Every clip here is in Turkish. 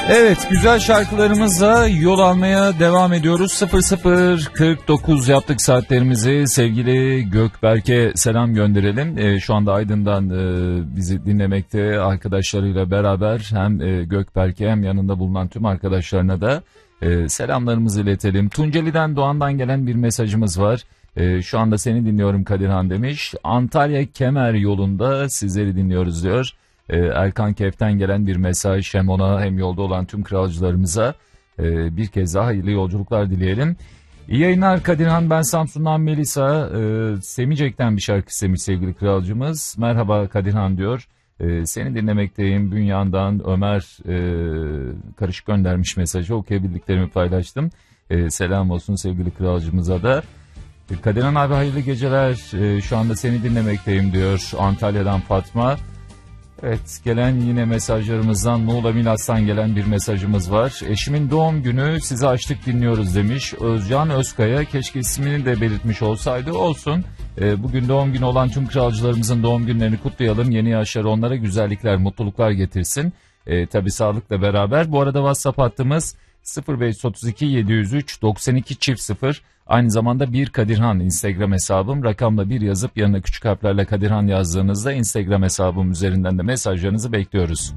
Evet, güzel şarkılarımızla yol almaya devam ediyoruz. 00:49 yaptık saatlerimizi. Sevgili Gökberk'e selam gönderelim. Şu anda Aydın'dan bizi dinlemekte, arkadaşlarıyla beraber hem Gökberk'e hem yanında bulunan tüm arkadaşlarına da selamlarımızı iletelim. Tunceli'den, Doğan'dan gelen bir mesajımız var. Şu anda seni dinliyorum Kadirhan demiş. Antalya Kemer yolunda sizleri dinliyoruz diyor. Erkan Kef'ten gelen bir mesaj, hem ona hem yolda olan tüm kralcılarımıza bir kez daha hayırlı yolculuklar dileyelim. İyi yayınlar Kadirhan, ben Samsun'dan Melisa. Semicek'ten bir şarkı istemiş sevgili kralcımız. Merhaba Kadirhan diyor. Seni dinlemekteyim. Bünyan'dan Ömer karışık göndermiş mesajı, okuyabildiklerimi paylaştım. Selam olsun sevgili kralcımıza da. Kadirhan abi hayırlı geceler, şu anda seni dinlemekteyim diyor Antalya'dan Fatma. Evet, gelen yine mesajlarımızdan Muğla Milas'tan gelen bir mesajımız var. Eşimin doğum günü, sizi açtık dinliyoruz demiş Özcan Özkaya. Keşke ismini de belirtmiş olsaydı, olsun. Bugün doğum günü olan tüm kralcılarımızın doğum günlerini kutlayalım. Yeni yaşları onlara güzellikler, mutluluklar getirsin. Tabii sağlıkla beraber. Bu arada WhatsApp hattımız 0532 703 92 0. Aynı zamanda bir Kadirhan Instagram hesabım. Rakamla bir yazıp yanına küçük harflerle Kadirhan yazdığınızda Instagram hesabım üzerinden de mesajlarınızı bekliyoruz.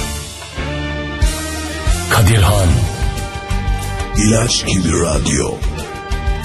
Kadirhan İlaç gibi radyo.